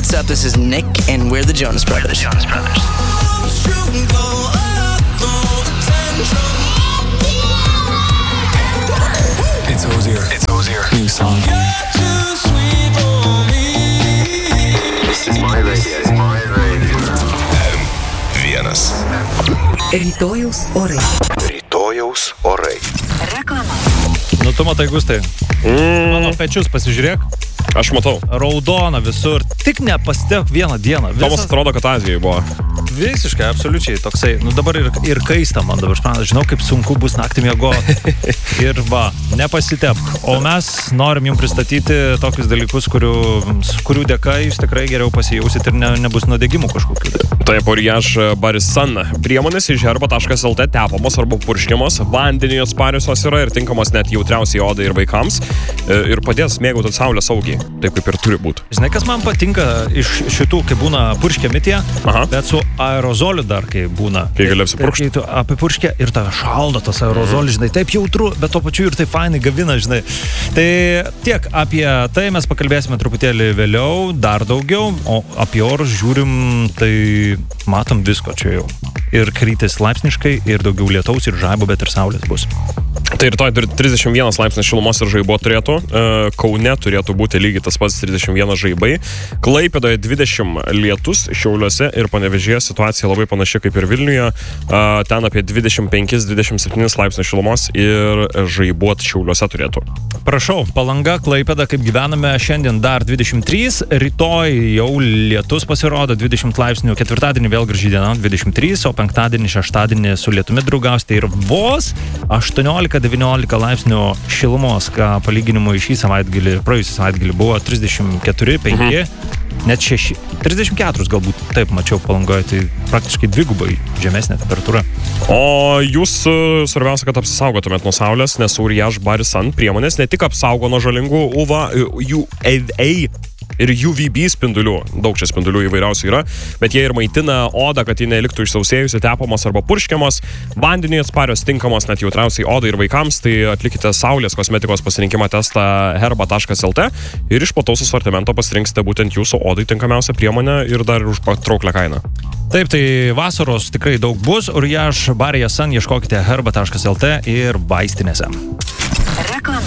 what's up? This is Nick, and we're the Jonas Brothers. It's Hozier. New song. This is my radio. Vienas. Rytojaus orai. Reklama. Nu, tu matai, Gustai. Mano pečius pasižiūrėk. Aš matau. Raudona visur. Tik nepastebėk vieną dieną. Tomas atrodo, kad Azijai buvo. Visiškai, absoliučiai toksai. Nu dabar ir kaista man dabar. Žinau, kaip sunku bus naktį miegoti. Ir va, nepasitepk. O mes norim jums pristatyti tokius dalykus, kurių dėka jūs tikrai geriau pasijausit ir nebus nuodegimų kažkokių. Taip, Oriage Barisan priemonės iš herba.lt tepamos arba purškiamos, vandenį jos pariusios yra ir tinkamos net jautriausiai odai ir vaikams ir padės mėgauti saulę saugiai, taip kaip ir turi būti. Žinai, kas man patinka iš šitų, kai būna purškiami tie, bet su aerozoliu dar, kai būna. Kai gali apsipurkšti. Kai tu apipurškia ir tave šaldo tas aerozolis, žinai, taip jautru, bet to pačiu ir taip fainai gavina, žinai. Tai tiek apie tai mes pakalbėsime truputėlį vėliau, dar daugiau, o apie orus žiūrim, tai matom visko čia jau. Ir krytis laipsniškai, ir daugiau lietaus, ir žaibo, bet ir saulės bus. Tai rytoj 31 laipsnis šilumos ir žaibo turėtų. Kaune turėtų būti lygiai tas pats 31 žaibai. Klaipėdoje 20 lietus, Šiauliuose ir Panevėžyje situacija labai panaši kaip ir Vilniuje. Ten apie 25-27 laipsnių šilumos ir žaibuot Šiauliuose turėtų. Prašau, Palanga, Klaipėda, kaip gyvename, šiandien dar 23, rytoj jau lietus pasirodo 20 laipsnių, ketvirtadienį vėl graži diena 23, o penktadienį, šeštadienį su lietumi draugausite ir vos 18-19 laipsnių šilumos, ką palyginimui šį savaitgalį, praėjusį savaitgalį buvo 34-5, net 6, 34 galbūt, taip mačiau Palangoje, tai praktiškai dvigubai žemesnė temperatūra. O jūs svarbiausia, kad apsisaugotumėt nuo saulės, nes Oriage Barisan priemonės ne tik apsaugo nuo žalingų UVA ir UVB spindulių, daug čia spindulių įvairiausių yra, bet jie ir maitina odą, kad ji neliktų išsausėjusi, tepamos arba purškiamos, vandeniui atsparios, tinkamos net jautriausiai odai ir vaikams, tai atlikite saulės kosmetikos pasirinkimo testą herba.lt ir iš plataus asortimento pasirinksite būtent jūsų odai tinkamiausią priemonę ir dar už patrauklę kainą. Taip, tai vasaros tikrai daug bus, Oriage Barisan ieškokite herba.lt ir vaistinėse. Reklama.